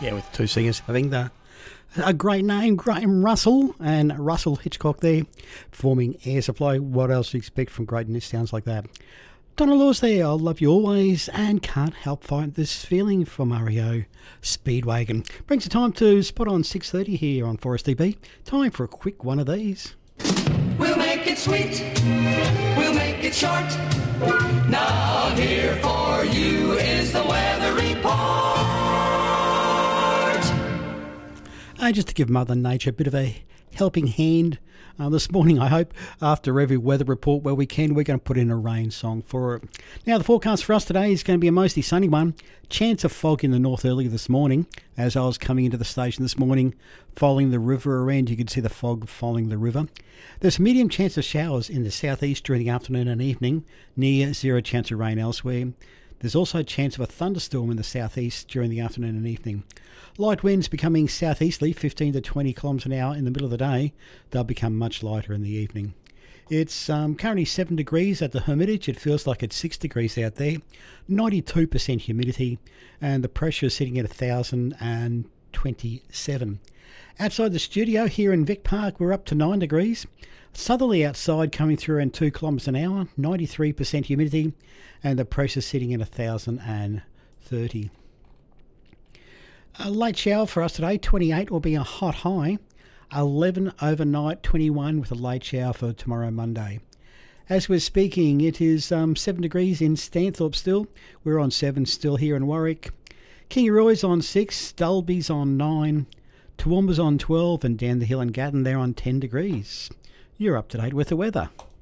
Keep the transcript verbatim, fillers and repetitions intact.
Yeah, with two singers. I think the a great name, Graham Russell and Russell Hitchcock there, performing Air Supply. What else do you expect from greatness? Sounds like that. Donna Laws there, I'll love you always, and can't help fight this feeling from R E O Speedwagon. Brings the time to spot on six thirty here on four S D B. Time for a quick one of these. We'll make it sweet, we'll make it short. Now here for you is the weather report. Uh, just to give Mother Nature a bit of a helping hand uh, this morning, I hope, after every weather report where we can, we're going to put in a rain song for it. Now, the forecast for us today is going to be a mostly sunny one. Chance of fog in the north early this morning. As I was coming into the station this morning, following the river around, you could see the fog following the river. There's a medium chance of showers in the southeast during the afternoon and evening, near zero chance of rain elsewhere. There's also a chance of a thunderstorm in the southeast during the afternoon and evening. Light winds becoming southeasterly, fifteen to twenty kilometres an hour in the middle of the day. They'll become much lighter in the evening. It's um, currently seven degrees at the Hermitage. It feels like it's six degrees out there. ninety-two percent humidity, and the pressure is sitting at one thousand twenty-seven. Outside the studio here in Vic Park, we're up to nine degrees. Southerly outside coming through around two kilometres an hour, ninety-three percent humidity, and the pressure sitting at one thousand thirty. A late shower for us today, twenty-eight will be a hot high. eleven overnight, twenty-one with a late shower for tomorrow Monday. As we're speaking, it is um, seven degrees in Stanthorpe still. We're on seven still here in Warwick. Kingaroy's on six, Dalby's on nine, Toowoomba's on twelve, and down the hill in Gatton they're on ten degrees. You're up to date with the weather.